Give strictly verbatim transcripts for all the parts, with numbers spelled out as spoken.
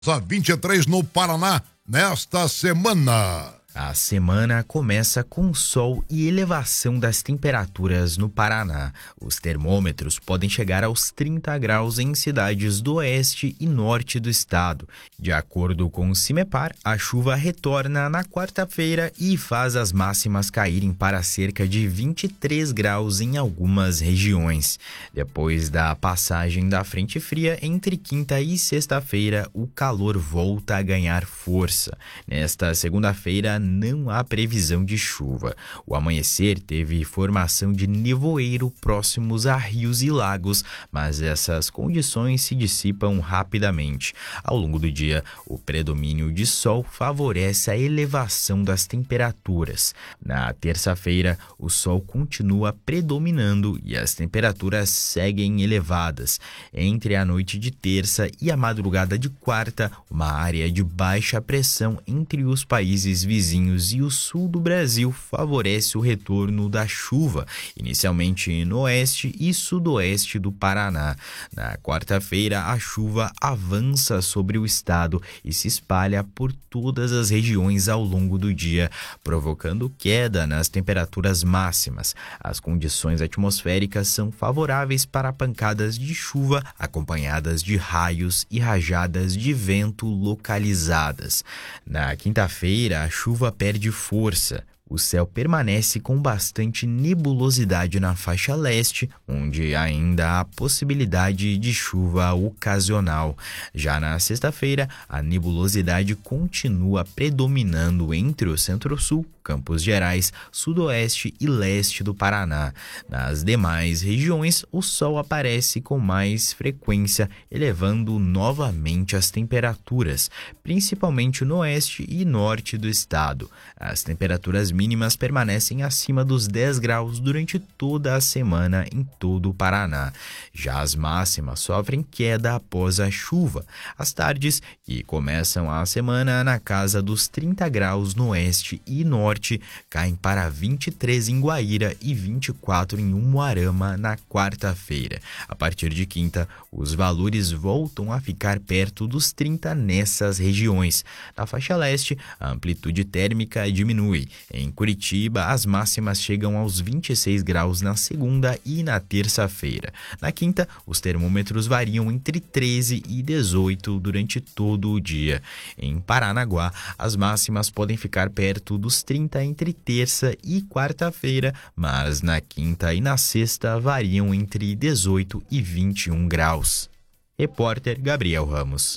a vinte e três no Paraná nesta semana. A semana começa com sol e elevação das temperaturas no Paraná. Os termômetros podem chegar aos trinta graus em cidades do oeste e norte do estado. De acordo com o CIMEPAR, a chuva retorna na quarta-feira e faz as máximas caírem para cerca de vinte e três graus em algumas regiões. Depois da passagem da frente fria, entre quinta e sexta-feira, o calor volta a ganhar força. Nesta segunda-feira, não há previsão de chuva. O amanhecer teve formação de nevoeiro próximos a rios e lagos, mas essas condições se dissipam rapidamente. Ao longo do dia, o predomínio de sol favorece a elevação das temperaturas. Na terça-feira, o sol continua predominando e as temperaturas seguem elevadas. Entre a noite de terça e a madrugada de quarta, uma área de baixa pressão entre os países vizinhos e o sul do Brasil favorece o retorno da chuva, inicialmente no oeste e sudoeste do Paraná. Na quarta-feira, a chuva avança sobre o estado e se espalha por todas as regiões ao longo do dia, provocando queda nas temperaturas máximas. As condições atmosféricas são favoráveis para pancadas de chuva acompanhadas de raios e rajadas de vento localizadas. Na quinta-feira, a chuva perde força. O céu permanece com bastante nebulosidade na faixa leste, onde ainda há possibilidade de chuva ocasional. Já na sexta-feira, a nebulosidade continua predominando entre o centro-sul, Campos Gerais, sudoeste e leste do Paraná. Nas demais regiões, o sol aparece com mais frequência, elevando novamente as temperaturas, principalmente no oeste e norte do estado. As temperaturas mínimas permanecem acima dos dez graus durante toda a semana em todo o Paraná. Já as máximas sofrem queda após a chuva. As tardes, que começam a semana na casa dos trinta graus no oeste e norte, caem para vinte e três em Guaíra e vinte e quatro em Umuarama na quarta-feira. A partir de quinta, os valores voltam a ficar perto dos trinta nessas regiões. Na faixa leste, a amplitude térmica diminui. Em Curitiba, as máximas chegam aos vinte e seis graus na segunda e na terça-feira. Na quinta, os termômetros variam entre treze e dezoito durante todo o dia. Em Paranaguá, as máximas podem ficar perto dos trinta entre terça e quarta-feira, mas na quinta e na sexta variam entre dezoito e vinte e um graus. Repórter Gabriel Ramos.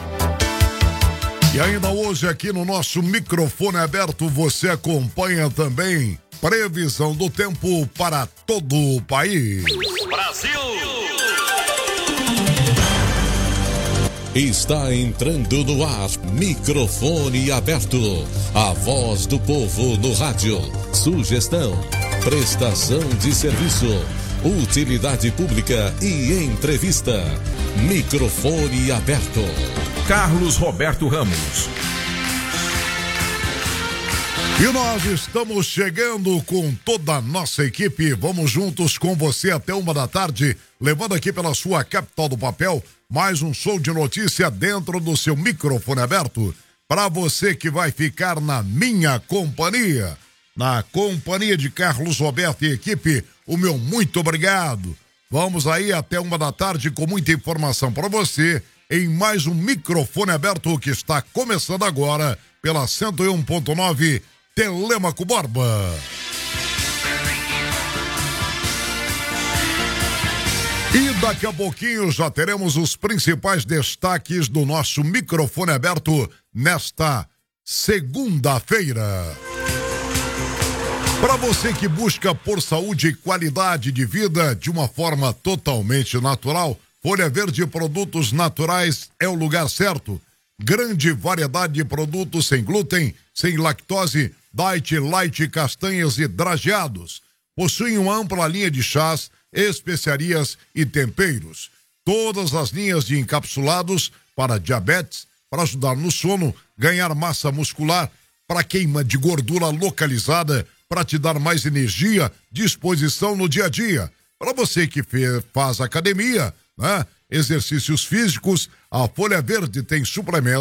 E ainda hoje aqui no nosso microfone aberto você acompanha também previsão do tempo para todo o país. Brasil! Está entrando no ar, microfone aberto, a voz do povo no rádio. Sugestão, prestação de serviço, utilidade pública e entrevista. Microfone aberto. Carlos Roberto Ramos. E nós estamos chegando com toda a nossa equipe. Vamos juntos com você até uma da tarde, levando aqui pela sua capital do papel mais um show de notícia dentro do seu microfone aberto. Para você que vai ficar na minha companhia, na companhia de Carlos Roberto e equipe, o meu muito obrigado. Vamos aí até uma da tarde com muita informação para você em mais um microfone aberto que está começando agora pela cento e um ponto nove Telêmaco Borba. E daqui a pouquinho já teremos os principais destaques do nosso microfone aberto nesta segunda-feira. Para você que busca por saúde e qualidade de vida de uma forma totalmente natural, Folha Verde Produtos Naturais é o lugar certo. Grande variedade de produtos sem glúten, sem lactose, diet, light, castanhas e drageados. Possuem uma ampla linha de chás, especiarias e temperos. Todas as linhas de encapsulados para diabetes, para ajudar no sono, ganhar massa muscular, para queima de gordura localizada, para te dar mais energia, disposição no dia a dia. Para você que fez, faz academia, né? exercícios físicos. A Folha Verde tem suplementos